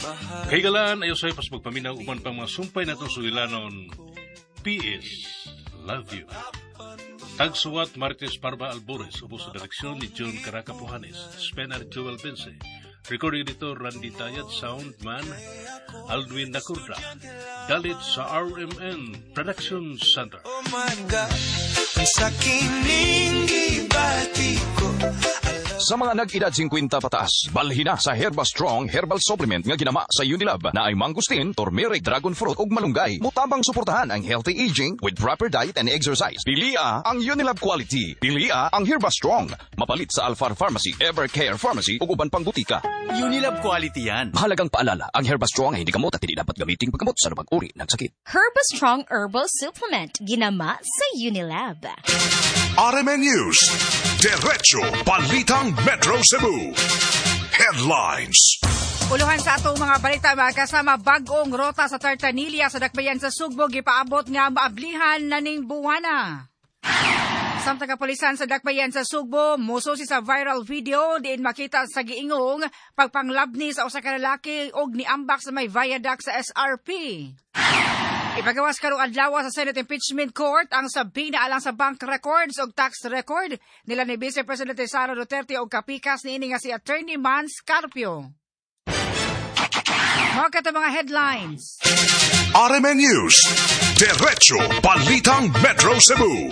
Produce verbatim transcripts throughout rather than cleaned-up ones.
Kaigalaan ayo sa'yo pas magpaminaw uman pang mga sumpay na itong sulilanon. P S. Love you. Tagsuwat Martes Parba Albores, ubos sa direksyon ni John Caraca Pujanes, Spenar Joel Bense, recording editor Randy Tayad, soundman Aldwin Nacurda, dalit sa R M N Production Center. Oh my God, sa kining ibati ko. Sa mga nag-edad fifty pataas, balhin na sa Herba Strong Herbal Supplement nga ginama sa Unilab na ay mangustin, turmeric, dragon fruit ug malunggay. Mutabang suportahan ang healthy aging with proper diet and exercise. Pilia ang Unilab quality. Pilia ang Herba Strong. Mapalit sa Alfar Pharmacy, Evercare Pharmacy ug uban pang butika. Unilab quality yan. Mahalagang paalala, ang Herba Strong ay hindi gamot at hindi dapat gamitin paggamot sa lumang uri ng sakit. Herba Strong Herbal Supplement ginama sa Unilab. R M N News, Derecho Balitang Metro Cebu. Headlines. Uluhan sa atong mga balita, mga kasama, bag-ong rota sa Tartanilla sa dakbayan sa Sugbo, gipaabot nga maablihan na ning buwana. Samtang kapulisan sa dakbayan sa Sugbo, muso si sa viral video diin makita sa giingong pagpanglabni sa usa ka lalaki og niambak sa may viaduct sa S R P. Ipagawas karong adlaw sa Senate Impeachment Court ang sabina alang sa bank records o tax record nila ni Vice Presidente Sara Duterte o kapikas niini nga si Attorney Man Scarpio. Mga kata mga headlines. R M N News, Derecho Balitang Metro Cebu.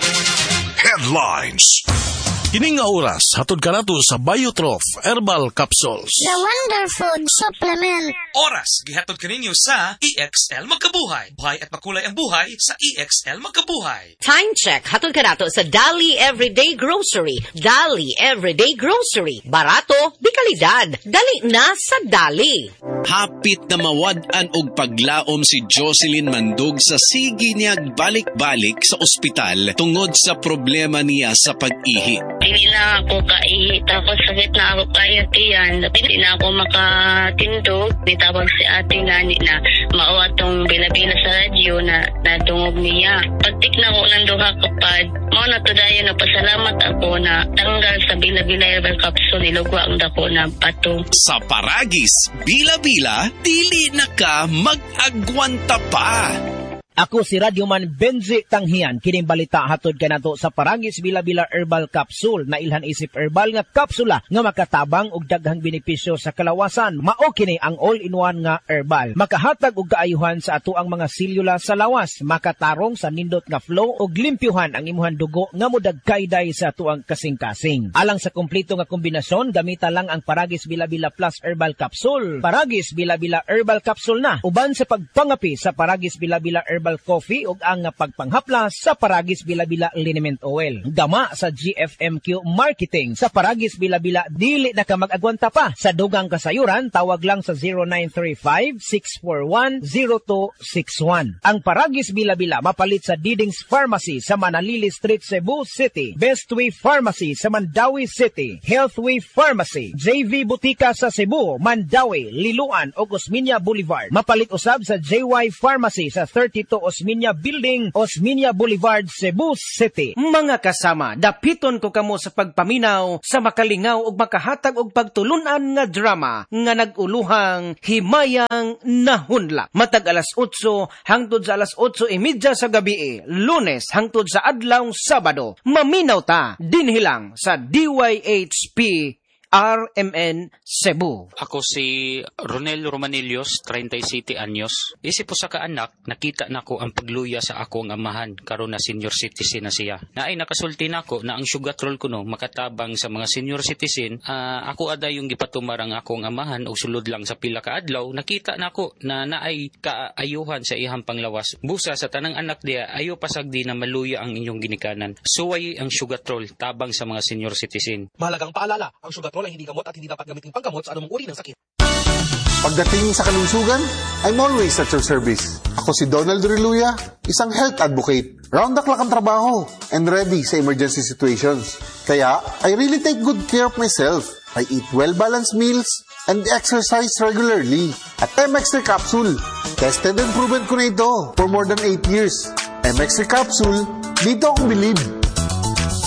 Headlines. Kining nga oras, hatod ka nato sa Biotrof Herbal Capsules. The Wonder Food Supplement. Oras, gihatod ka ninyo sa E X L Magkabuhay. Buhay at makulay ang buhay sa E X L Magkabuhay. Time check, hatod ka nato sa Dali Everyday Grocery. Dali Everyday Grocery. Barato, di kalidad. Dali na sa Dali. Hapit na mawad-an og paglaom si Jocelyn Mandog sa sige niya balik-balik sa ospital tungod sa problema niya sa pag-ihi. Hindi na ako kaihi, tapos sakit na ako kaya tiyan. Hindi na ako makatindog. Nitawag si ate nga ni na mao atong bilabila sa radyo na nadungog niya. Pagtik na ako ng duha kapad, mao na to dayon na pasalamat ako na tanggal sa bilabila herbal capsule, nilugwa ang dako na bato. Sa Paragis, bila-bila, dili na ka mag-agwanta pa. Ako si Radyoman Benzi Tanghian, kining balita hatod kanato sa Paragis Bila-Bila Herbal Capsule na ilhan isip herbal nga kapsula nga makatabang og daghang benepisyo sa kalawasan. Mao kini ang all-in-one nga herbal. Makahatag og kaayuhan sa ato ang mga selula sa lawas, makatarong sa nindot nga flow og limpyuhan ang imuhang dugo nga modagkayday sa ato ang kasing-kasing. Alang sa kompleto nga kombinasyon, gamita lang ang Paragis Bila-Bila Plus Herbal Capsule. Paragis Bila-Bila Herbal Capsule na uban sa pagpangapi sa Paragis Bila-Bila Herbal Coffee ug ang pagpanghaplas sa Paragis Bila-Bila Liniment Oil. Gama sa G F M Q Marketing sa Paragis Bila-Bila, dili na ka mag-agwanta pa. Sa dugang kasayuran, tawag lang sa zero nine three five, six four one, zero two six one. Ang Paragis Bila-Bila mapalit sa Didings Pharmacy sa Manalili Street, Cebu City, Bestway Pharmacy sa Mandawi City, Healthway Pharmacy, J V Butika sa Cebu, Mandawi, Liloan ug Osmeña Boulevard. Mapalit usab sa J Y Pharmacy sa thirty-two Osmeña Building, Osmeña Boulevard, Cebu City. Mga kasama, dapiton ko kamo sa pagpaminaw, sa makalingaw ug makahatag og pagtulunan nga drama nga naguluhang Himayang Nahunlak. Matag alas otso hangtod sa alas otso e media sa gabi, Lunes hangtod sa adlaw Sabado. Maminaw ta dinhi lang sa D Y H P R M N Cebu. Ako si Ronel Romanillos, thirty-seven anyos. Isip po sa kaanak, nakita na ko ang pagluya sa akong amahan karon na senior citizen na siya. Naay nakasulti na ko na ang sugatrol ko no makatabang sa mga senior citizen. Uh, ako ada yung gipatumar ang akong amahan o sulod lang sa pila ka adlaw. Nakita na ko na naay kaayuhan sa ihang panglawas. Busa sa tanang anak diya, ayo pasagdi na maluya ang inyong ginikanan. Suway ang sugatrol tabang sa mga senior citizen. Mahalagang paalala, ang sugatrol ay hindi gamot at hindi dapat gamitin panggamot sa anumang uri ng sakit. Pagdating sa kalusugan, I'm always at your service. Ako si Donald Riluya, isang health advocate. Round the clock ang trabaho and ready sa emergency situations. Kaya, I really take good care of myself. I eat well-balanced meals and exercise regularly. At M X three Capsule, tested and proven ko na ito for more than eight years. M X three Capsule, dito akong believe.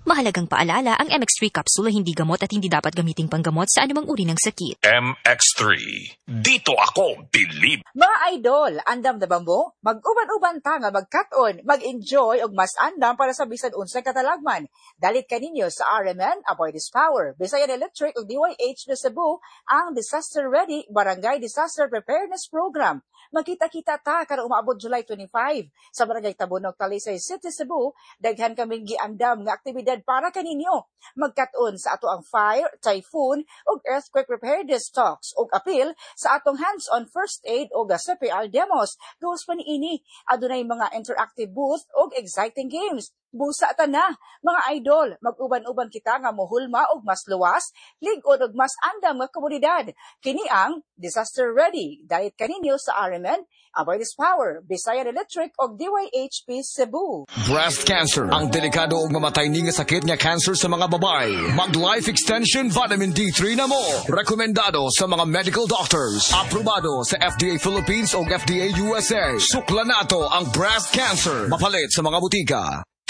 Mahalagang paalala, ang M X three capsule ay hindi gamot at hindi dapat gamiting panggamot sa anumang uri ng sakit. M X three. Dito ako, believe. Mga idol, andam na ba mo? Mag-uban-uban ta nga mag-cut-on, mag-enjoy og mas andam para sa bisan unsang katalagman. Dalit kaninyo sa R M N, Avoid This Power, Bisayan Electric ug D Y H na Cebu, ang Disaster Ready Barangay Disaster Preparedness Program. Magkita-kita ta karong umaabot July twenty-five sa Barangay Tabunog, Talisay City, Cebu. Daghan kaming giandam nga aktibidad para kaninyo. Magkat-on sa ato ang fire, typhoon ug earthquake preparedness talks ug appeal sa atong hands-on first aid ug C P R demos. Goes pa niini, adunay mga interactive booth ug exciting games. Busa ta na, mga idol, mag-uban-uban kita nga mohulma og mas luwas, lig-on og mas andam nga komunidad. Kini ang Disaster Ready. Dahil kaninyo sa R M N, Avoid This Power, Bisayan Electric og D Y H P Cebu. Breast cancer, ang delikado ug mamatay ni nga sakit nga cancer sa mga babae. Mag-Life Extension Vitamin D three na mo. Rekomendado sa mga medical doctors. Aprobado sa F D A Philippines ug F D A U S A. Sukla nato ang breast cancer. Mapalit sa mga butika.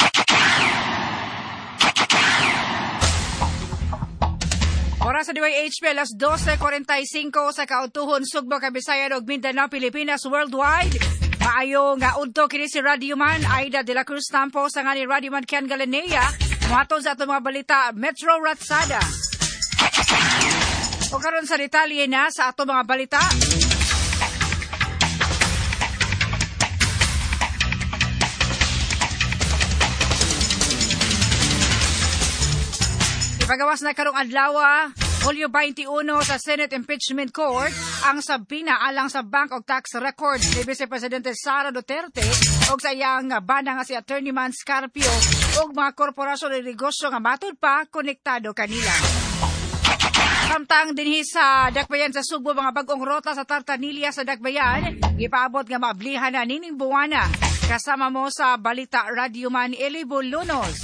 Oras sa D Y H P, alas twelve forty-five sa kautuhon, Sugbo, Kabisayan ug Mindanao, Pilipinas, worldwide. Maayo nga udto kini si Radio Man, Aida de la Cruz Tampo, sa nga ni Radio Man Ken Galanea, muhatod sa atong mga balita, Metro Ratsada. O karon sa detalye na sa atong mga balita. Pagawas na karong adlaw, Hulyo twenty-one sa Senate Impeachment Court ang sabina alang sa bank og tax records ni Vice Presidente Sara Duterte og sa iyang bana nga si Attorney Man Scarpio og mga korporasyon ng negosyo nga matud pa konektado kanila. Samtang dinhi sa Dakbayan sa Sugbo, mga bagong rota sa Tartanilla sa Dakbayan, gipaabot nga maablihan na nining buwana. Kasama mo sa Balita Radio Man Eli Bulunos.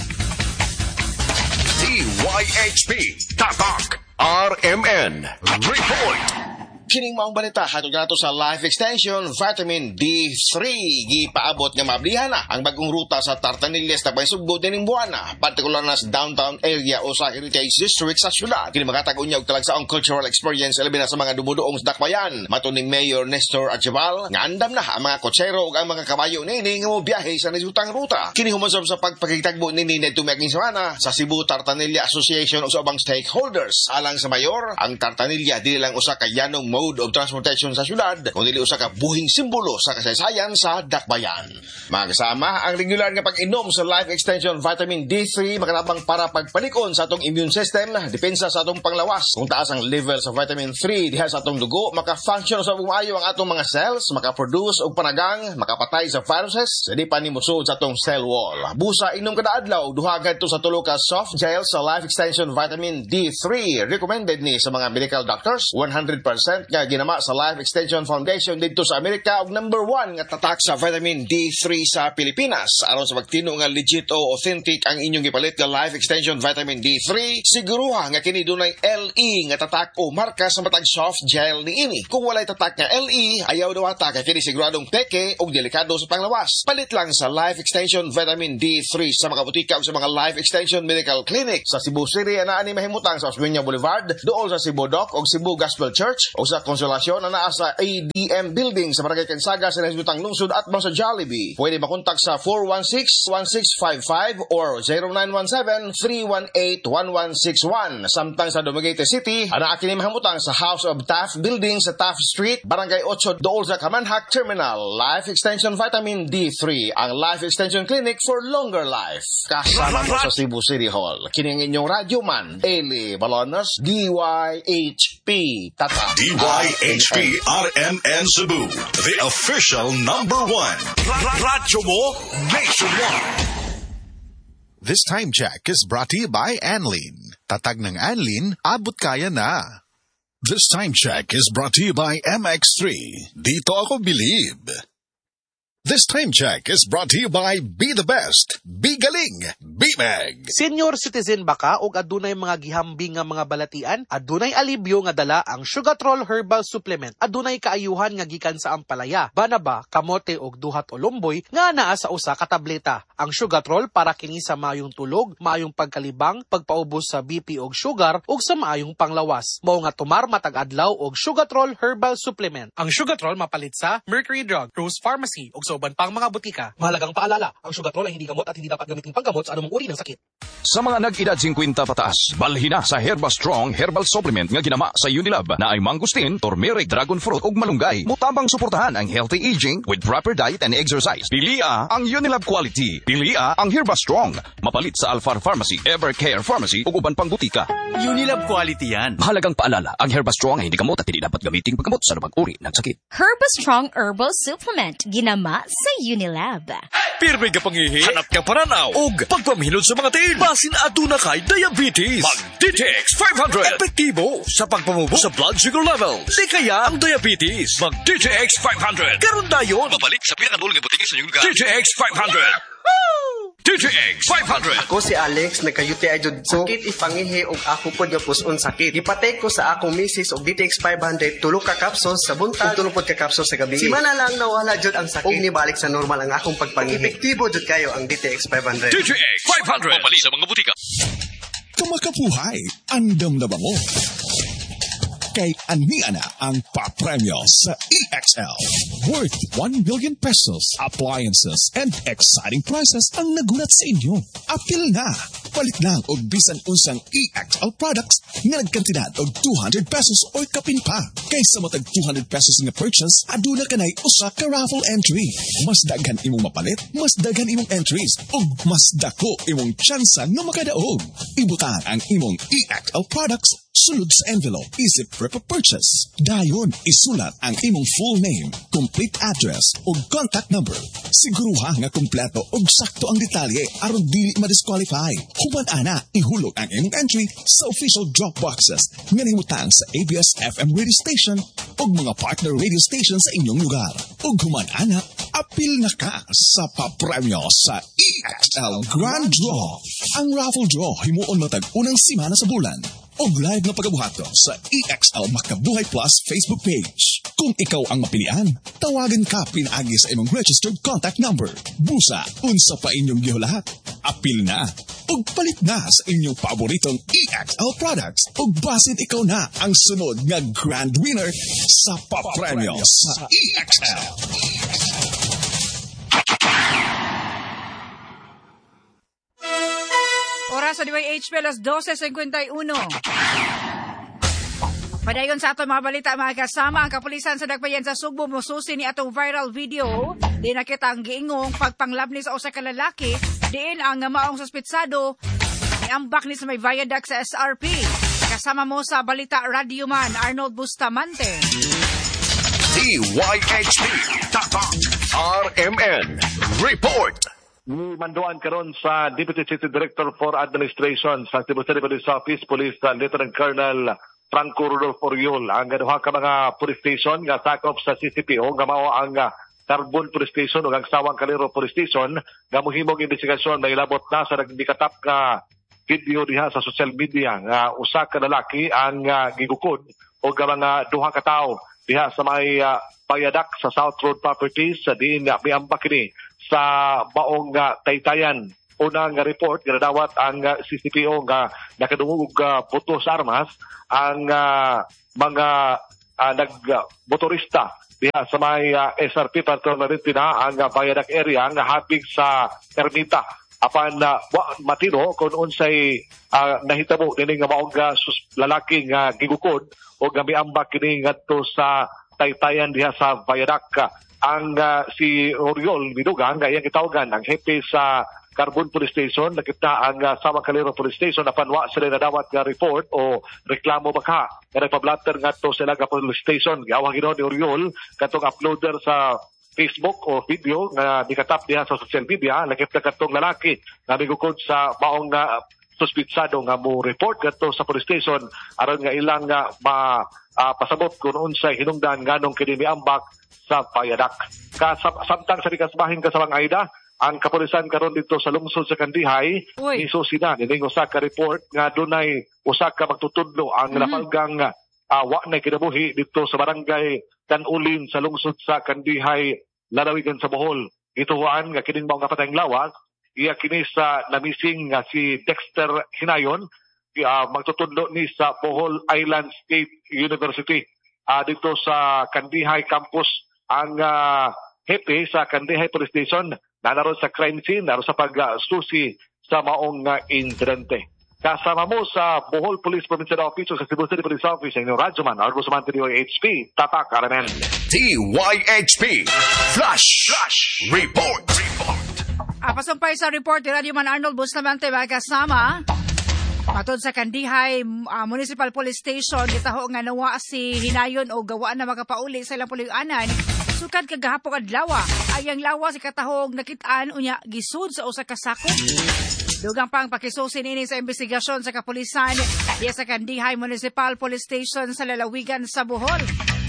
D Y H P, Tatak, R M N, Report. Kining maong balita, hatod na nato sa Life Extension, Vitamin D three. Gipaabot nga mablihan na ang bagong ruta sa Tartanillas na Sugbo dining buwana, partikular na sa downtown area o sa Heritage District sa syudad. Kini makatag-unya og talag sa ang cultural experience labi na sa mga dumuduong sa Dakbayan. Matuning Mayor Nestor Adjabal nga andam na ang mga kotsero ug ang mga kabayo nini nga mo biyahe sa nasutang ruta. Kini humansab sa pagpakitagbo nini nitong miaging semana sa Cebu Tartanilla Association o sa ubang stakeholders. Alang sa mayor, ang Tartanilla dili lang usa ka yanong mode of transportation sa syudad, kundi usa ka buhing simbolo sa kasaysayan sa Dakbayan. Mga kasama, ang regular nga pag-inom sa Life Extension Vitamin D three makatabang para pagpalikon sa atong immune system, depensa sa atong panglawas. Kung taas ang level sa vitamin three diha sa atong dugo, maka-function sa bumayo ang atong mga cells, maka-produce og panagang, makapatay sa viruses, di pa ni musud sa atong cell wall. Busa inom kada adlaw, duha gadto sa tulo ka soft gel sa Life Extension Vitamin D three. Recommended ni sa mga medical doctors, one hundred percent nga ginama sa Life Extension Foundation dito sa Amerika og number one nga tatak sa vitamin D three sa Pilipinas. Aron sa pagtino nga legit o authentic ang inyong gipalit nga Life Extension Vitamin D three, siguruha nga kini dunay L E nga tatak o marka sa matag soft gel niini. Kung walay tatak nga L E, ayaw daw ata kay kini siguradong peke og delikado sa panglawas. Palit lang sa Life Extension Vitamin D three sa mga butika ug sa mga Life Extension Medical Clinic sa Cebu City ana ani mahimutang sa Osmeña Boulevard, duol sa Cebu Doc ug Cebu Gospel Church o sa Konsolasyon na naa sa A D M Building sa Barangay Kansaga sa Nasbutang Lungsod at sa Jollibee. Pwede makontak sa four one six, one six five five or zero nine one seven, three one eight, one one six one. Samtang sa Dumaguete City, ana kini mahimutang sa House of Taft Building sa Taft Street, Barangay eight, duol sa Kamanhak Terminal. Life Extension Vitamin D three, ang Life Extension Clinic for longer life. Kasama mo sa Cebu City Hall. Kini ang inyong radyo man, Eli Balonos, D Y H P, Tata. D Y H P R M N Cebu, the official number one. Radyo mo nationwide. This time check is brought to you by Anlin. Tatag ng Anlin, abot kaya na. This time check is brought to you by M X three. Dito ako believe. This time check is brought to you by Be the Best, Be Galing, Be Mag. Senior citizen ba ka o adunay mga gihambing nga mga balatian? Adunay alibyo nga dala ang Sugatrol Herbal Supplement. Adunay kaayuhan nga gikan sa ampalaya, banaba, kamote og duhat o lumboy nga naa sa usa ka tableta. Ang Sugatrol para kini sa maayong tulog, maayong pagkalibang, pagpaubos sa B P og sugar ug sa maayong panglawas. Mao nga tumar matag adlaw og Sugatrol Herbal Supplement. Ang Sugatrol mapalit sa Mercury Drug, Rose Pharmacy ug sa uban pang mga butika. Mahalagang paalala, ang Sugatrol ay hindi gamot at hindi dapat gamitin panggamot sa anumang uri ng sakit. Sa mga nag-edad fifty pataas, balhin na sa Herba Strong Herbal Supplement nga ginama sa Unilab na ay mangustin, turmeric, dragon fruit ug malunggay. Mutabang suportahan ang healthy aging with proper diet and exercise. Pilia ang Unilab quality. Pilia ang Herba Strong. Mapalit sa Alfar Pharmacy, Evercare Pharmacy ug uban pang butika. Unilab quality yan. Mahalagang paalala, ang Herba Strong ay hindi gamot at hindi dapat gamitin paggamot sa anumang uri ng sakit. Herba Strong Herbal Supplement ginama sa Unilab. Pirmi ka pangihi, hanap ka paranaw, ug pagpamhilod sa mga tiil, basin aduna kay diabetes. Mag-D T X five hundred. Epektibo sa pagpamubo sa blood sugar level. Di kaya ang diabetes. Mag-D T X five hundred. Karon dayon. Mabalik sa pinakadulong butikis sa inyong lugar. D T X five hundred. D T X five hundred. Ako si Alex, nagka-U T I jud sakit ipangihi og ako pod nga puson sakit. Ipatay ko sa akong misis og D T X five hundred, tulo ka capsules sa buntag, tulo pod ka capsules sa gabi. Si mana lang nawala jud ang sakit. Og nibalik sa normal ang akong pagpangihi. Epektibo jud kayo ang D T X five hundred. D T X five hundred. Mabalik sa mga butika. Kumakabuhay, andam na ba mo? Kay ania na ang papremyo sa E X L. Worth one million pesos, appliances, and exciting prizes ang nagulat sa inyo. Apil na! Palit lang og bisan unsang E X L products nga nagkantidad og two hundred pesos o kapin pa. Kaysa matag two hundred pesos nga purchase, aduna ka na'y usa ka raffle entry. Mas daghan imong mapalit, mas daghan imong entries, ug mas dako imong tsansa nga makadaog. Ibutan ang imong E X L products sulod sa envelope, isip prep purchase. Dayon, isulat ang imong full name, complete address, ug contact number. Siguruha nga kompleto ug sakto ang detalye aron dili ma-disqualify. Human ana, ihulog ang imong entry sa official drop boxes nga nahimutang sa A B S F M radio station ug mga partner radio station sa inyong lugar. Ug human ana, apil na ka sa papremyo sa E X L Grand Draw. Ang raffle draw himuon matag unang simana sa bulan. Og live na pagkabuhato sa E X L Makabuhay Plus Facebook page. Kung ikaw ang mapilian, tawagan ka pinaagi sa imong registered contact number. Busa, unsa pa inyong gihulahat. Apil na, ug palit na sa inyong paboritong E X L products. Ug basin ikaw na ang sunod nga grand winner sa papremyo sa E X L. Oras sa D Y H P alas twelve fifty-one. Padayon sa ato mga balita mga kasama, ang kapulisan sa Dakbayan sa Sugbo mususi ni atong viral video. Di nakita ang giingong pagpanglabni sa usa ka lalaki, diin ang maong suspitsado ni ambak ni sa may viaduct sa S R P. Kasama mo sa balita Radio Man, Arnold Bustamante. D Y H P Tatak R M N Report. Ni manduan karon sa Deputy City Director for Administration sa Cebu City Police Office, Police uh, Lieutenant Colonel Franco Rodolfo Oriol. Ang duha ka mga police station nga sakop sa C C P O nga mao ang uh, Carbon Police Station ug ang Sawang Calero Police Station nga mohimong investigasyon may labot na sa nagdikatap nga video diha sa social media nga usa ka lalaki ang uh, gigukod og mga duha ka tawo diha sa may uh, payadak sa South Road Properties sa diin uh, miambak kini sa baong uh, Taytayan. Unang uh, report nga dawat ang uh, C C P O nga nakadungog og uh, buto sa armas ang uh, mga uh, nagmotorista diha sa may uh, S R P particularly na ang uh, Bayadak area nga hapig sa Ermita. Apan uh, matino kung unsay uh, nahitabo dinhi nga maong uh, lalaki nga gigukod o nga miambak kini ngadto sa Taytayan diha sa Bayadak. Ang uh, si Oriol Bidugang nga iyang gitawgan ang hepe sa Carbon Police Station, nakita ang uh, Sawang Calero Police Station na panwa sila na dawat nga report o reklamo baka nga nagpablatter nga to sila nga police station. Gawag gino ni Oriol katong uploader sa Facebook o video nga dikatap diha sa social media, nakita katong lalaki nga migukod sa maong uh, suspitsado nga mo report gato sa police station aron nga ilang nga ma uh, pasabot kung unsay hinungdan nganong kini miambak sa payadak. Kasab samtang sa dikasbahin kasamang Aida, ang kapulisan karon dito sa lungsod sa Kandihay isusina nining usa ka report nga dunay usa ka magtutudlo ang mm-hmm. napalgang uh, wa na kinabuhi dito sa barangay Kanulin sa lungsod sa Kandihay, lalawigan sa Bohol. Ituhuan nga kining mga patayng lawas, iya kini sa namising nga si Dexter Hinayon, uh, magtutudlo ni sa Bohol Island State University. Uh, dito sa Kandihay campus, ang uh, hepe sa Kandihay Police Station na naroon sa crime scene, naroon sa pagsusi sa maong uh, insidente. Kasama mo sa Bohol Police Provincial Office o sa Cebu City Police Office, ang inyong Radyoman, Argos Amante D Y H P, Tatak Aramen. D Y H P Flash, Flash Report. Report. Ah, pasumpay sa report ni Radyoman Arnold Bustamante, mga kasama. Matod sa Kandihay uh, Municipal Police Station, gitaho nga nawa si Hinayon o gawaan na makapauli sa ilang pulianan. Sukad kagahapon adlaw, ayang lawa si katahog nakitaan unya gisud sa usa ka sako. Dugang pang pakisusin ini sa investigasyon sa kapulisan diya sa Kandihay Municipal Police Station sa lalawigan sa Bohol.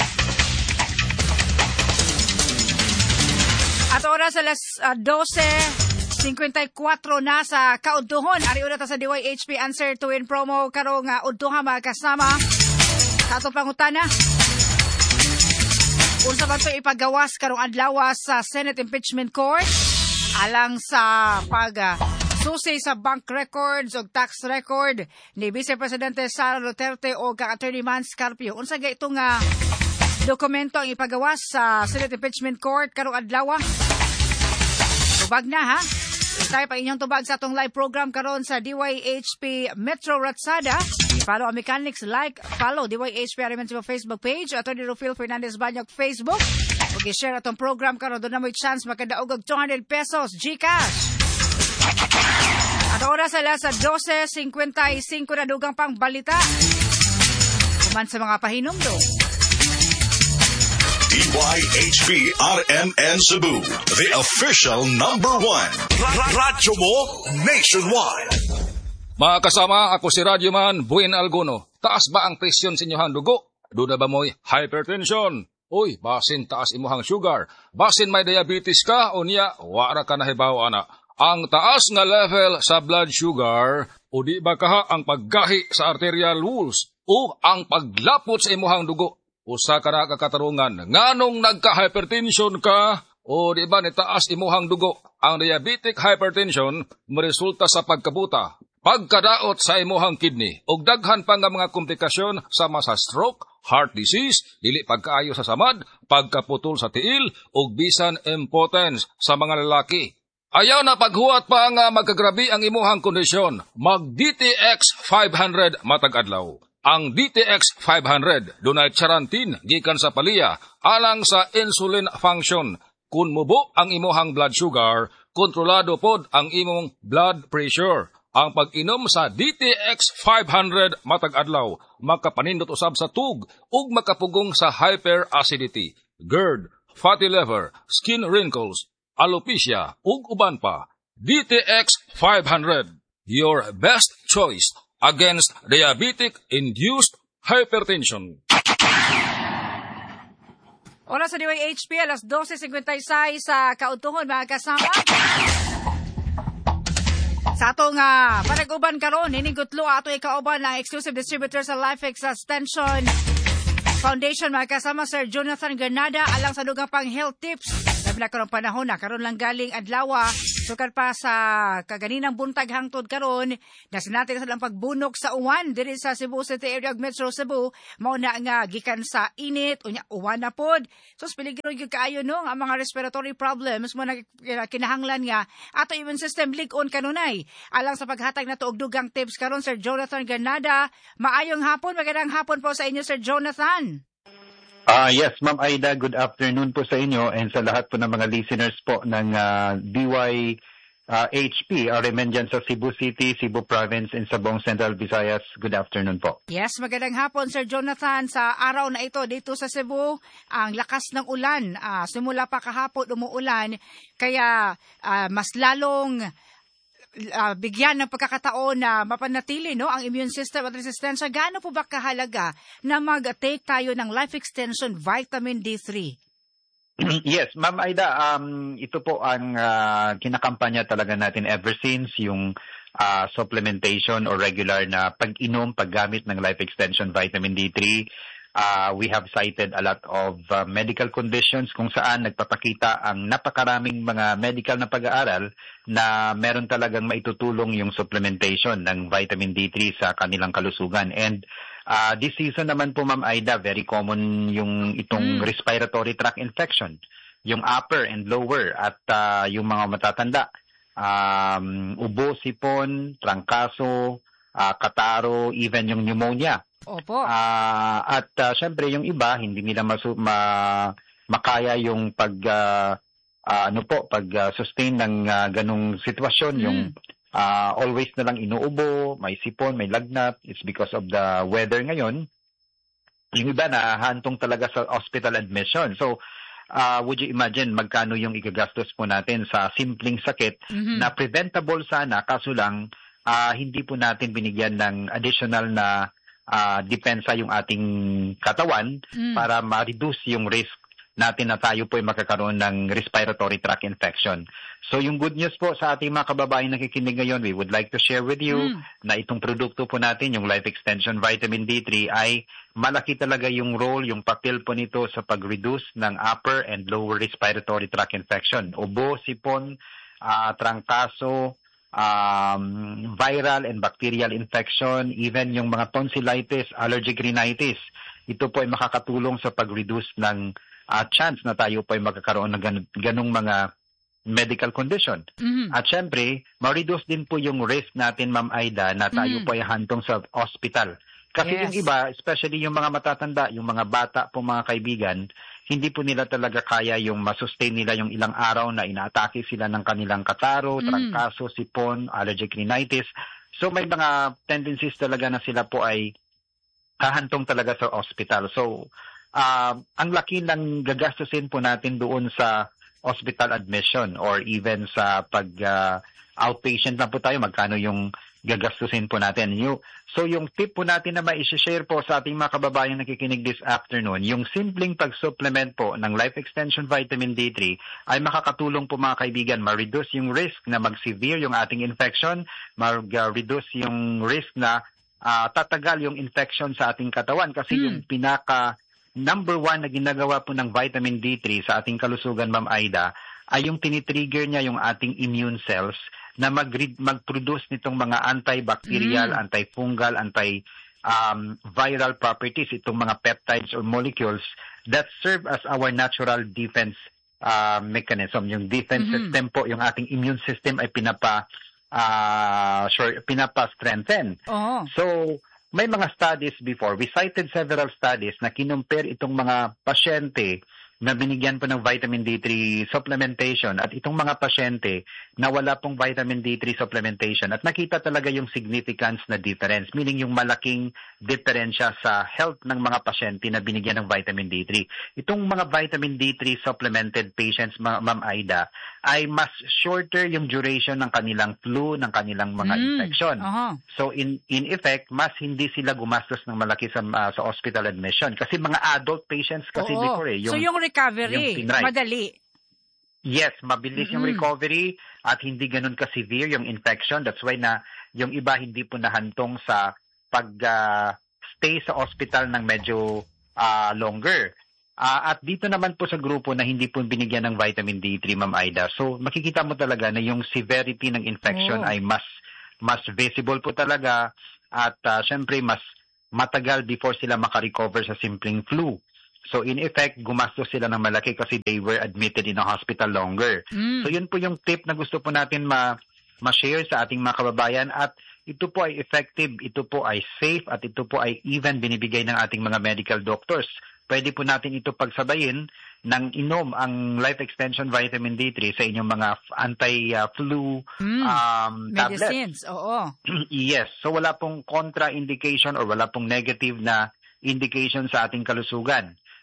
At oras alas uh, dose fifty-four na sa kaudtuhon. Ari una ta sa D Y H P Answer to Win promo karong uh, udtuha mga kasama. Sa atong pangutana, unsa ba ito ipagawas karong adlaw sa Senate Impeachment Court alang sa pag uh, susi sa bank records o tax record ni Vice Presidente Sara Duterte o ka-Attorney Mans Carpio. Unsa ga itong uh, dokumento ang ipagawas sa Senate Impeachment Court karong adlaw? Tubag na ha. Itay pa inyong tubag sa atong live program karon sa D Y H P Metro Ratsada. I-follow ang mechanics, like, follow D Y H P Aramen sa Facebook page, Attorney Rufil Fernandez Banyog Facebook. Ug i-share atong program karon, doon na mo chance makadaog og two hundred pesos GCash. At oras alas twelve fifty-five na dugang pang balita. Kuman sa mga pahinumdo. D Y H P R M N Cebu, the official number one. Radyo mo nationwide. Mga kasama, ako si Radyoman Buin Alguno. Taas ba ang presyon sa inyong dugo? Duda ba mo'y hypertension? Uy, basin taas imuhang sugar. Basin may diabetes ka o niya, wara ka nahibaw ana. Ang taas nga level sa blood sugar o di ba kaha ang paggahi sa arterial walls o ang paglapot sa imuhang dugo. Usa ka na kakatarungan, nganong nagka-hypertension ka o di ba nitaas imuhang dugo. Ang diabetic hypertension maresulta sa pagkabuta, pagkadaot sa imuhang kidney, ug daghan pa nga mga komplikasyon sama sa stroke, heart disease, dili pagkaayo sa samad, pagkaputol sa tiil, ug bisan impotence sa mga lalaki. Ayaw na paghuwat pa nga magkagrabi ang imuhang kondisyon, mag-D T X five hundred matag adlaw. Ang D T X five hundred dunay charantin gikan sa palya alang sa insulin function. Kun mubo ang imuhang blood sugar, kontrolado pod ang imong blood pressure. Ang pag-inom sa D T X five hundred matag adlaw makapanindot usab sa tug ug makapugong sa hyperacidity, GERD, fatty liver, skin wrinkles, alopecia ug uban pa. D T X five hundred, your best choice against diabetic-induced hypertension. Oras sa D Y H P, alas twelve fifty-six sa kaudtuhon, mga kasama. Sa atong uh, panag-uban karon, hinigutlo ato ikauban ang exclusive distributor sa LifeX Extension Foundation, mga kasama, Sir Jonathan Granada, alang sa dugang pang health tips. Sabi na karong panahon na, karon lang galing adlaw, sukad pa sa kaganinang buntag hangtod karon, na sinatin sa lang pagbunok sa uwan, diri sa Cebu City area ug Metro Cebu, mauna nga gikan sa init, unya uwan na pod. So, piligro yung kaayo no, ang mga respiratory problems mo na kinahanglan nga, ato immune system lig-on kanunay. Alang sa paghatag na tuog dugang tips karon, Sir Jonathan Granada, maayong hapon, magandang hapon po sa inyo, Sir Jonathan. Ah uh, yes, Ma'am Aida, good afternoon po sa inyo and sa lahat po ng mga listeners po ng uh, D Y H P, R M N dyan sa Cebu City, Cebu Province, and sa buong Central Visayas. Good afternoon po. Yes, magandang hapon, Sir Jonathan. Sa araw na ito dito sa Cebu, ang lakas ng ulan, uh, simula pa kahapon umuulan, kaya uh, mas lalong uh, bigyan ng pagkakataon na mapanatili no ang immune system at resistensya, gaano po ba kahalaga na mag-take tayo ng life extension vitamin D three? Yes, Ma'am Aida, um, ito po ang uh, kinakampanya talaga natin ever since yung uh, supplementation or regular na pag-inom, paggamit ng life extension vitamin D three. Uh, we have cited a lot of uh, medical conditions kung saan nagpapakita ang napakaraming mga medical na pag-aaral na meron talagang maitutulong yung supplementation ng vitamin D three sa kanilang kalusugan. And uh, this season naman po, Ma'am Aida, very common yung itong mm. respiratory tract infection, yung upper and lower at uh, yung mga matatanda, um, ubo, sipon, trangkaso, uh, kataro, even yung pneumonia. Opo. Uh, at uh, syempre yung iba hindi nila masu- ma- makaya yung pag uh, uh, ano po pag uh, sustain ng uh, ganung sitwasyon, mm. yung uh, always na lang inuubo, may sipon, may lagnat. It's because of the weather ngayon. Yung iba na hantong talaga sa hospital admission. So uh, would you imagine magkano yung igagastos po natin sa simpleng sakit mm-hmm. na preventable sana, kaso lang uh, hindi po natin binigyan ng additional na Uh, depensa yung ating katawan mm. para ma-reduce yung risk natin na tayo po ay magkakaroon ng respiratory tract infection. So yung good news po sa ating mga kababaeng nakikinig ngayon, we would like to share with you mm. na itong produkto po natin, yung Life Extension Vitamin D three, ay malaki talaga yung role, yung papel po nito sa pag-reduce ng upper and lower respiratory tract infection. Ubo, sipon, uh, trangkaso, Um, viral and bacterial infection, even yung mga tonsillitis, allergic rhinitis. Ito po ay makakatulong sa pag-reduce ng uh, chance na tayo po ay magkakaroon ng gan- ganong mga medical condition. Mm-hmm. At syempre, ma-reduce din po yung risk natin, Ma'am Aida, na tayo mm-hmm. po ay hantong sa hospital. Kasi yes. yung iba, especially yung mga matatanda, yung mga bata po mga kaibigan, hindi po nila talaga kaya yung masustain nila yung ilang araw na inaatake sila ng kanilang kataro, mm. trangkaso, sipon, allergic rhinitis. So may mga tendencies talaga na sila po ay hahantong talaga sa hospital. So uh, ang laki ng gagastusin po natin doon sa hospital admission or even sa pag uh, outpatient na po tayo, magkano yung gagastusin po natin. Yung, so yung tip po natin na ma-share po sa ating mga kababayan nakikinig this afternoon, yung simpleng pag-supplement po ng Life Extension Vitamin D three ay makakatulong po mga kaibigan, ma-reduce yung risk na mag-severe yung ating infection, ma-reduce yung risk na uh, tatagal yung infection sa ating katawan kasi hmm. yung pinaka number one na ginagawa po ng vitamin D three sa ating kalusugan, Ma'am Aida, ay yung tinitrigger niya yung ating immune cells na mag- mag-produce nitong mga antibacterial, mm. antifungal, anti-viral um, properties, itong mga peptides or molecules that serve as our natural defense uh, mechanism. Yung defense mm-hmm. system po, yung ating immune system ay pinapa, uh, sure, pinapa-strengthen. Oh. So, may mga studies before. We cited several studies na kinumpare itong mga pasyente na binigyan po ng vitamin D three supplementation at itong mga pasyente na wala pong vitamin D three supplementation at nakita talaga yung significance na difference, meaning yung malaking diferensya sa health ng mga pasyente na binigyan ng vitamin D three. Itong mga vitamin D three supplemented patients, Ma- Ma'am Aida, ay mas shorter yung duration ng kanilang flu, ng kanilang mga mm. infection. Uh-huh. So in in effect, mas hindi sila gumastos ng malaki sa uh, sa hospital admission kasi mga adult patients kasi Oo. before eh. Yung, so yung recovery, yung madali. Yes, mabilis mm-hmm. yung recovery at hindi ganun ka-severe yung infection. That's why na yung iba hindi po nahantong sa pag-stay uh, sa hospital ng medyo uh, longer. Uh, at dito naman po sa grupo na hindi po binigyan ng vitamin D three, Ma'am Aida. So makikita mo talaga na yung severity ng infection oh. ay mas mas visible po talaga at uh, syempre mas matagal before sila makarecover sa simpleng flu. So in effect, gumastos sila ng malaki kasi they were admitted in a hospital longer. Mm. So yun po yung tip na gusto po natin ma- ma-share sa ating mga kababayan at ito po ay effective, ito po ay safe at ito po ay even binibigay ng ating mga medical doctors. Pwede po natin ito pagsabayin ng inom ang Life Extension Vitamin D three sa inyong mga anti-flu mm. um, tablets. Medicines, oo. Yes. So wala pong contraindication or wala pong negative na indication sa ating kalusugan.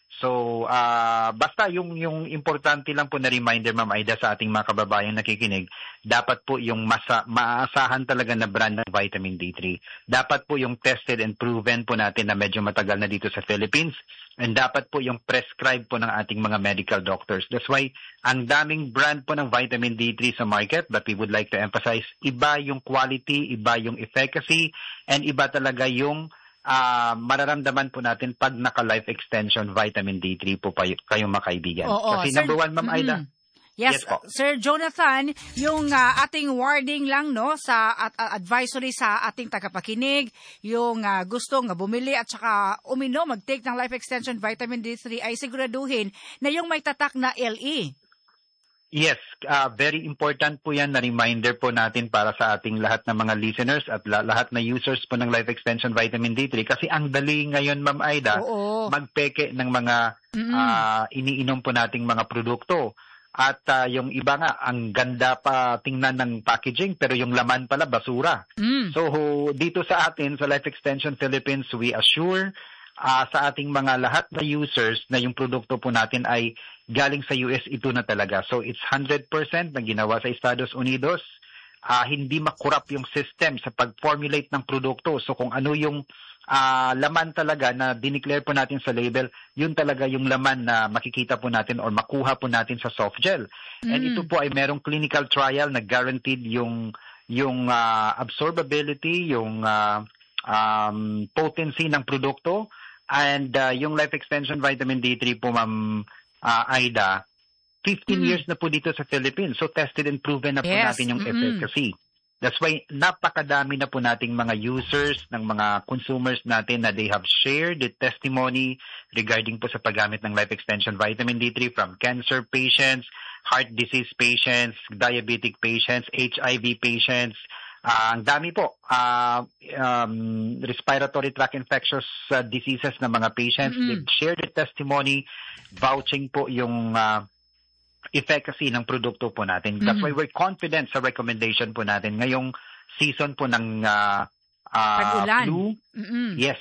So, uh, basta yung yung importante lang po na reminder, Ma'am Aida, sa ating mga kababayang nakikinig, dapat po yung masa, maaasahan talaga na brand ng vitamin D three. Dapat po yung tested and proven po natin na medyo matagal na dito sa Philippines. And dapat po yung prescribed po ng ating mga medical doctors. That's why ang daming brand po ng vitamin D three sa market, but we would like to emphasize, iba yung quality, iba yung efficacy, and iba talaga yung Uh, mararamdaman po natin pag naka-life extension vitamin D three po pa y- kayong makaibigan. Oo, Kasi Sir, number one, Ma'am Aida. Mm, yes, yes po. Sir Jonathan, yung uh, ating wording lang no sa at, uh, advisory sa ating tagapakinig, yung uh, gustong uh, bumili at saka uminom, mag-take ng life extension vitamin D three ay siguraduhin na yung may tatak na L E. Yes, uh, very important po yan na reminder po natin para sa ating lahat ng mga listeners at la- lahat na users po ng Life Extension Vitamin D three kasi ang dali ngayon, Ma'am Aida, Oo. magpeke ng mga Mm-hmm. uh, iniinom po nating mga produkto. At uh, yung iba nga, ang ganda pa tingnan ng packaging pero yung laman pala basura. Mm. So dito sa atin, sa Life Extension Philippines, we assure Uh, sa ating mga lahat na users na yung produkto po natin ay galing sa U S ito na talaga. So it's one hundred percent na ginawa sa Estados Unidos. Uh, hindi makurap yung system sa pag-formulate ng produkto. So kung ano yung uh, laman talaga na dineclare po natin sa label, yun talaga yung laman na makikita po natin or makuha po natin sa soft gel. Mm. And ito po ay merong clinical trial na guaranteed yung, yung uh, absorbability, yung uh, um, potency ng produkto. And uh, yung Life Extension Vitamin D three po, Ma'am uh, Aida, fifteen mm. years na po dito sa Philippines. So tested and proven na po yes. natin yung Mm-hmm. efficacy. That's why napakadami na po nating mga users, ng mga consumers natin na they have shared the testimony regarding po sa paggamit ng Life Extension Vitamin D three from cancer patients, heart disease patients, diabetic patients, H I V patients. Uh, ang dami po, uh, um, respiratory tract infectious uh, diseases ng mga patients. Mm-hmm. They've shared the testimony, vouching po yung uh, efficacy ng produkto po natin. Mm-hmm. That's why we're confident sa recommendation po natin ngayong season po ng uh, uh, flu. Mm-hmm. Yes.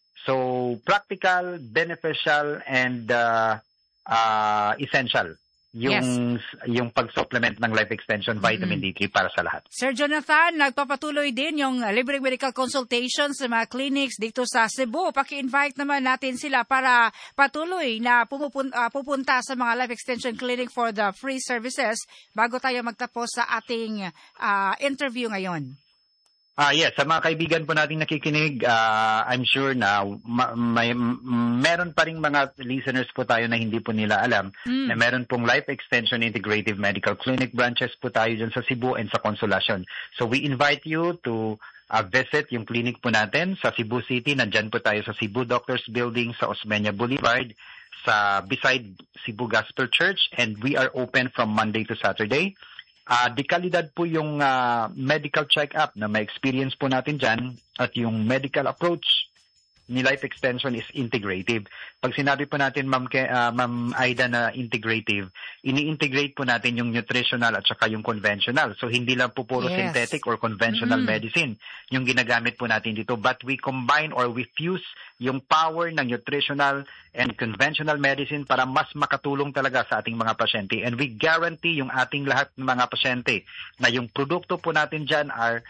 So, practical, beneficial, and uh, uh, essential. Yung yes. yung pag-supplement ng Life Extension Vitamin mm-hmm. D three para sa lahat. Sir Jonathan, nagpapatuloy din yung libreng medical consultations sa mga clinics dito sa Cebu. Paki-invite naman natin sila para patuloy na pumupun- uh, pupunta sa mga Life Extension Clinic for the free services bago tayo magtapos sa ating uh, interview ngayon. Ah yes, sa mga kaibigan po nating nakikinig, uh, I'm sure na ma- may m- meron pa ring mga listeners po tayo na hindi po nila alam mm. na meron pong Life Extension Integrative Medical Clinic branches po tayo dyan sa Cebu and sa Consolacion. So we invite you to uh, visit yung clinic po natin sa Cebu City. Nandyan po tayo sa Cebu Doctors Building sa Osmeña Boulevard sa beside Cebu Gospel Church, and we are open from Monday to Saturday. Uh, di kalidad po yung uh, medical check-up na may experience po natin dyan at yung medical approach ni Life Extension is integrative. Pag sinabi po natin, Ma'am, uh, Ma'am Aida, na integrative, ini-integrate po natin yung nutritional at saka yung conventional. So, hindi lang po puro yes. synthetic or conventional mm-hmm. medicine yung ginagamit po natin dito. But we combine or we fuse yung power ng nutritional and conventional medicine para mas makatulong talaga sa ating mga pasyente. And we guarantee yung ating lahat ng mga pasyente na yung produkto po natin dyan are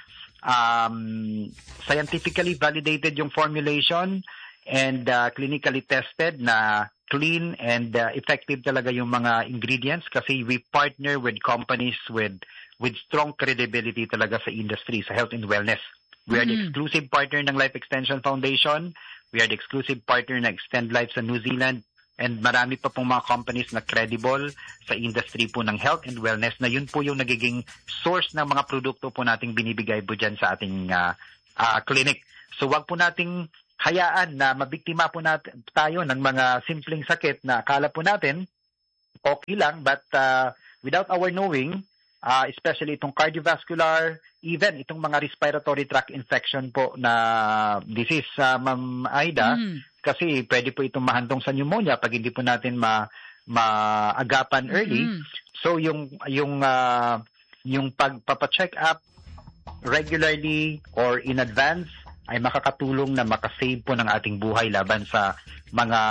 um, scientifically validated yung formulation and uh, clinically tested na clean and uh, effective talaga yung mga ingredients kasi we partner with companies with with strong credibility talaga sa industry, sa health and wellness. We are mm-hmm. the exclusive partner ng Life Extension Foundation. We are the exclusive partner ng Extend Life sa New Zealand. And marami pa pong mga companies na credible sa industry po ng health and wellness na yun po yung nagiging source ng mga produkto po nating binibigay po dyan sa ating uh, uh, clinic. So wag po nating hayaan na mabiktima po natin, tayo ng mga simpleng sakit na akala po natin okay lang, but uh, without our knowing, uh, especially itong cardiovascular, even itong mga respiratory tract infection po na disease, uh, Ma'am Aida, mm. kasi pwede po itong mahantong sa pneumonia pag hindi po natin ma maagapan early. Mm. So yung yung uh, yung pagpapa-check up regularly or in advance ay makakatulong na makasave po ng ating buhay laban sa mga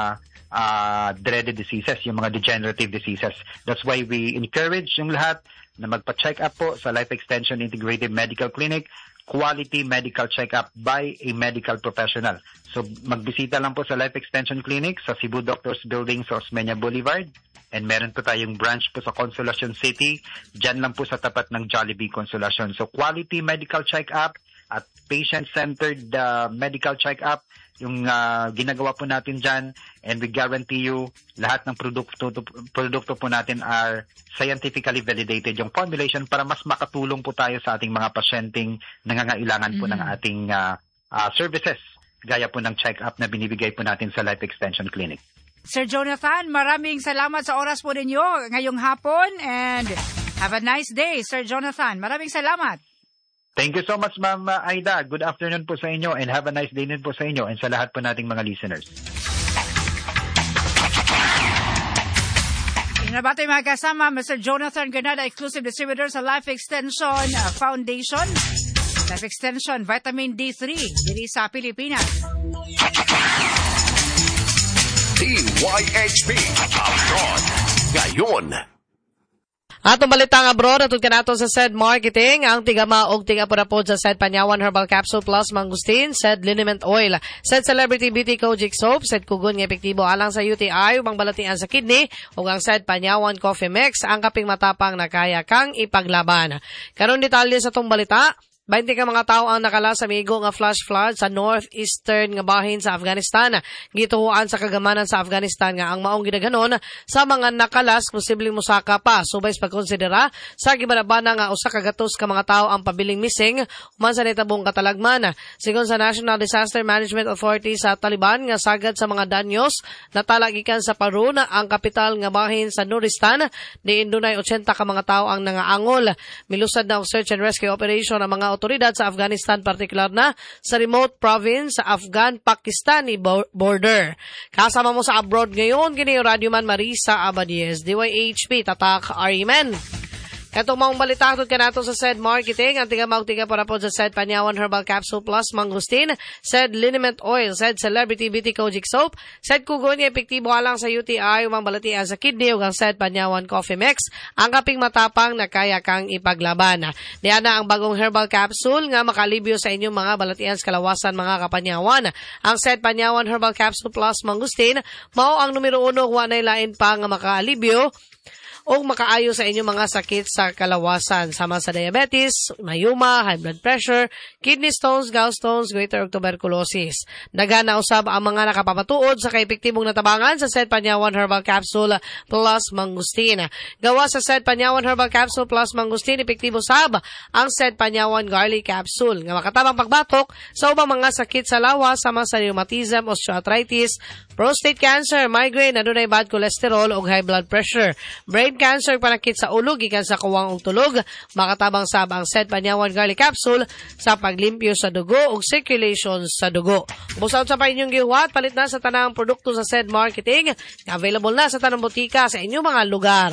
uh, dreaded diseases, yung mga degenerative diseases. That's why we encourage yung lahat na magpa-check up po sa Life Extension Integrated Medical Clinic, quality medical check-up by a medical professional. So magbisita lang po sa Life Extension Clinic sa Cebu Doctors Building sa Osmeña Boulevard. And meron po tayong branch po sa Consolacion City. Diyan lang po sa tapat ng Jollibee Consolacion. So quality medical check-up at patient-centered uh, medical check-up yung uh, ginagawa po natin dyan, and we guarantee you lahat ng produkto produkto po natin are scientifically validated yung formulation para mas makatulong po tayo sa ating mga pasyenteng nangangailangan po mm-hmm. ng ating uh, uh, services gaya po ng check-up na binibigay po natin sa Life Extension Clinic. Sir Jonathan, maraming salamat sa oras po ninyo ngayong hapon, and have a nice day, Sir Jonathan. Maraming salamat. Thank you so much, Ma'am Aida. Good afternoon po sa inyo and have a nice day din po sa inyo and sa lahat po nating mga listeners. Inabati mga kasama, Mister Jonathan Granada, exclusive distributor sa Life Extension Foundation. Life Extension Vitamin D three, diri sa Pilipinas. D Y H P Abroad ngayon. Atong balita nga bro, natod ka nato sa said marketing, ang tigama og tigapurapod sa said Panyawan Herbal Capsule Plus Mangustin, said Liniment Oil, said Celebrity Beauty Kojic Soap, said Kugon nga epektibo alang sa U T I, ubang balatian sa kidney, ug ang said Panyawan Coffee Mix, ang kaping matapang na kaya kang ipaglaban. Karon detalye sa tong balita. twenty ka mga tao ang nakala sa migo nga flash flood sa northeastern nga bahin sa Afghanistan. Gituhuan sa kagamanan sa Afghanistan nga ang maong gidaghanon sa mga nakalas posibleng musaka pa. Subay sa pagkonsidera sa gibanabana nga usa ka gatos ka mga tao ang pabiling missing human sa nitabong katalagman. Sigon sa National Disaster Management Authority sa Taliban nga sagad sa mga danyos natala gikan sa Parun, ang kapital nga bahin sa Nuristan, diin dunay eighty ka mga tao ang nangaangol. Milusad na og search and rescue operation ang mga otoridad sa Afghanistan, partikular na sa remote province sa Afghan-Pakistani border. Kasama mo sa abroad ngayon, kini Radio Man Marisa Abadies, D Y H P, Tatak, Ariman. Katong maong balitakot ka nato sa said marketing, ang tiga tiga para po sa said Panyawan Herbal Capsule Plus Mangustin, said Liniment Oil, said Celebrity Beauty Kojic Soap, said Kugon nga epektibo alang sa U T I, umang balatian sa kidney, ug ang said Panyawan Coffee Mix, ang kaping matapang na kaya kang ipaglaban. Diyan na ang bagong herbal capsule nga makalibyo sa inyong mga balatian sa kalawasan mga kapanyawan. Ang said Panyawan Herbal Capsule Plus Mangustin, mao ang numero uno, wanay lain pa nga makaalibyo o makaayo sa inyong mga sakit sa kalawasan, sama sa diabetes, mayuma, high blood pressure, kidney stones, gallstones, goiter ug tuberculosis. Daga na usab ang mga nakapamatuod sa kaepektibong natabangan sa said Panyawan Herbal Capsule Plus Mangustin. Gawa sa said Panyawan Herbal Capsule Plus Mangustin, epektibo sab ang said Panyawan Garlic Capsule nga makatabang pagbatok sa ubang mga sakit sa lawas, sama sa rheumatism, osteoarthritis, prostate cancer, migraine, adunay bad cholesterol ug high blood pressure, brain cancer, panakit sa ulo gikan sa kuwang ug tulog. Makatabang sab ang said Panyawan Garlic Capsule sa paglimpyo sa dugo ug circulation sa dugo. Busaw sa pa inyong gihuwat, palit na sa tanang produkto sa said marketing, available na sa tanang botika sa inyong mga lugar.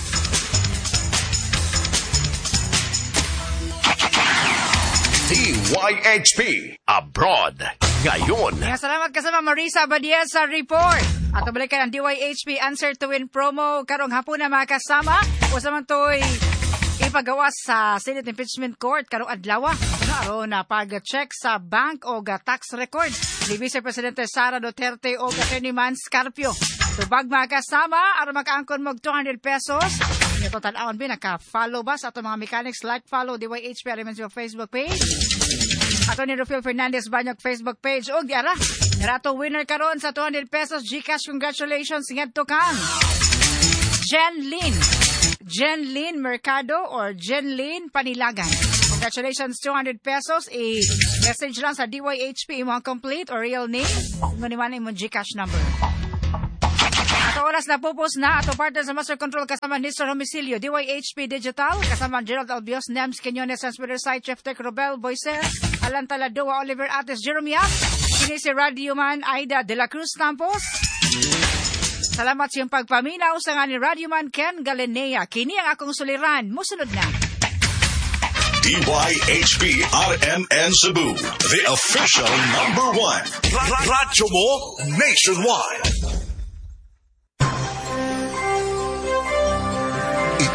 D Y H P Abroad ngayon. Yeah, salamat kasama Marisa Abadies sa report. At balikan ang D Y H P Answer to Win promo karong hapon na mga kasama. O sa man to'y ipagawas sa Senate Impeachment Court karong adlaw. Ano na pag-check sa bank o tax record ni Vice Presidente Sara Duterte o Attorney Man Scarpio. Tubag mga kasama, aron makaangkon mo two hundred pesos. Ito tanawon ba, naka-follow ba sa atong mga mechanics? Like, follow D Y H P Elements yung Facebook page. Ato ni Rufil Fernandez Banyok Facebook page. O, di ara, narato winner karon sa two hundred pesos Gcash. Congratulations, ngadto kang Jen Lynn. Jen Lynn Mercado or Jen Lynn Panilagan. Congratulations, two hundred pesos. I-message lang sa D Y H P imong complete or real name. Kung naman imong Gcash number. Ato oras na pupos na ato partner sa Master Control kasama Mister Homicilio, D Y H P Digital, kasama Gerald Albios, Nems Quinones, Transmitter Site, Chef Tech Robel, Boyser, Alan Taladoa, Oliver Ates, Jerome Yap, kini si Radio Man, Aida de la Cruz Campos. Salamat sa iyong pagpaminaw sa nga ni Radio Man Ken Galenea. Kini ang akong suliran. Musunod na. D Y H P R M N Cebu, the official number one. Radyo mo nationwide.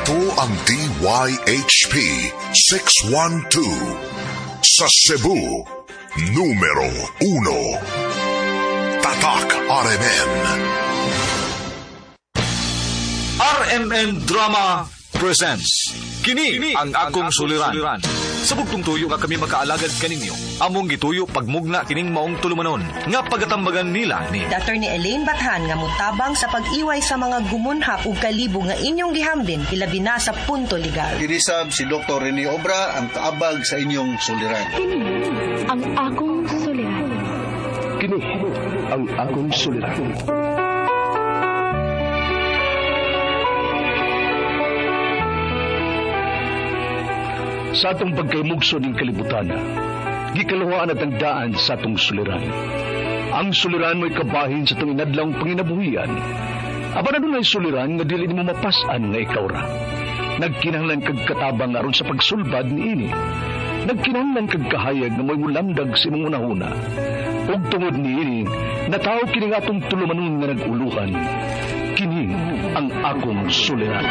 Ito ang D Y H P six one two. Sa Cebu, numero uno. Tatak R M N. R M N Drama presents Kini ang akong suliran. Sa bugtong tuyo nga kami makaalagad kaninyo. Among gituyo pagmugna kining maong tulumanon nga pagatambagan nila ni Doctor ni Elaine Bathan nga mutabang sa pag-iway sa mga gumunhap ug kalibo nga inyong gihambin ilabi na sa punto legal. Dinisab si Doktor Rene Obra ang kaabag sa inyong suliran. Kini ang akong suliran. Kini ang akong suliran. Sa atong pagkaymugso ng kalibutan, gikaluhaan at ang daan sa atong suliran. Ang suliran mo'y kabahin sa itong inadlang panginabuhian. Aba na doon ay suliran nga dili mo mapasan nga ikaw ra. Nagkinahanglan kag katabang aron sa pagsulbad ni ini. Nagkinahanglan kag kahayag na mo'y mulamdag sa imong unahuna. Ug tungod ni ini, nataw kini nga atong tulumanon nga naguluhan. Kini ang akong suliran.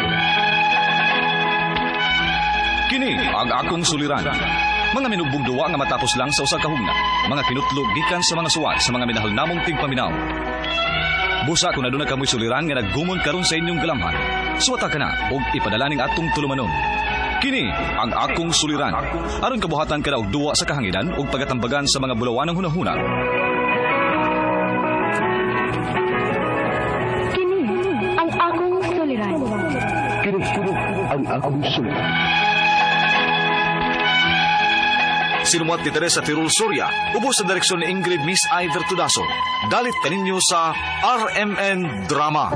Kini ang akong suliran. Mga minugbog duwa nga matapos lang sa usa ka hugna. Mga kinutlog gikan sa mga suwat sa mga minahal namong tigpaminaw. Busa kung aduna kamoy suliran nga naggumon karon sa inyong galamhan. Suwata ka na og ipadala ning atong tulumanon. Kini ang akong suliran. Aron kabuhatan ka na og duwa sa kahanginan og pagatambagan sa mga bulawanang hunahuna. Kini ang akong suliran. Kini ang akong suliran. Sinumat ni Teresa Tirul Soria, ubos sa direksyon ni Ingrid Miss Iver Tudaso. Dalit kaninyo sa R M N Drama.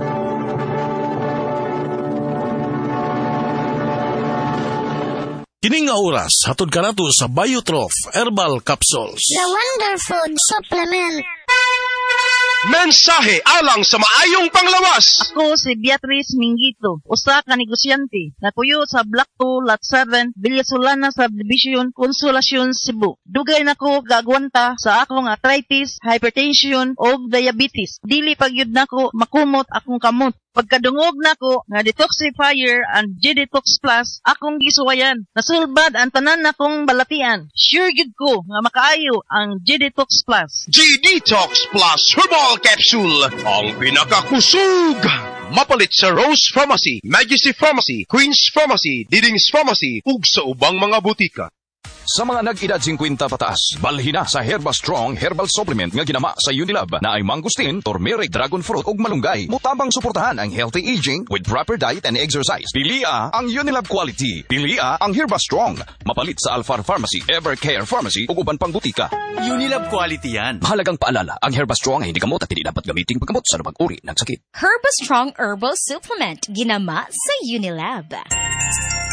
Kining nga oras, hatod ka nato sa Biotrof Herbal Capsules. The Wonder Food Supplement. Mensahe alang sa maayong panglawas. Ako si Beatrice Mingito, usa ka negosyante, natuyo sa Block two, Lot seven, Villasolana Subdivision, Consolacion, Cebu. Dugay nako gagwanta sa akong arthritis, hypertension o diabetes. Dili pagyud nako makumot akong kamot. Pagkadungog nako nga detoxifier and G-Detox Plus, akong gisuwayan. Nasulbad ang tanan nakong balatian. Sure gid ko nga makaayo ang G-Detox Plus. G-Detox Plus Herbal Capsule, ang pinakakusog. Mapalit sa Rose Pharmacy, Majesty Pharmacy, Queen's Pharmacy, Diding's Pharmacy, ug sa ubang mga butika. Sa mga nag-edad fifty pataas, balhina sa Herba Strong Herbal Supplement nga ginama sa Unilab na ay mangustin, turmeric, dragon fruit ug malunggay. Mutabang suportahan ang healthy aging with proper diet and exercise. Pilia ang Unilab quality. Pilia ang Herba Strong. Mapalit sa Alfar Pharmacy, Evercare Pharmacy ug uban pang butika. Unilab quality yan. Mahalagang paalala, ang Herba Strong ay hindi gamot at hindi dapat gamitin paggamot sa lumang uri ng sakit. Herba Strong Herbal Supplement ginama sa Unilab.